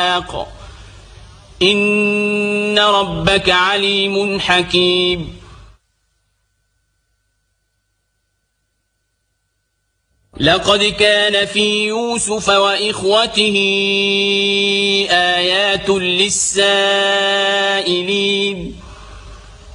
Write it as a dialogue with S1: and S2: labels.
S1: إن ربك عليم حكيم. لقد كان في يوسف وإخوته آيات للسائلين